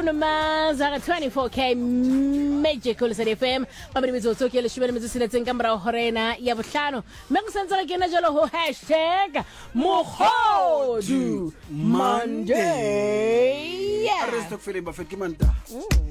Bruno Mars a 24K Magic ho Lesedi FM ba bedi metso tsoke le shibele metso siletseng ka mora horena ya bohlano mme go sentse re kena jalo ho #Mogodu Monday. Arresto Philip Bafet Kimanta.